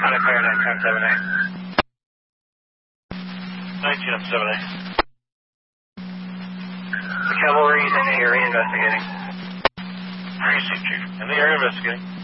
Contact fire 978. 1978. The cavalry is in the area investigating. Precinct Chief. In the area investigating.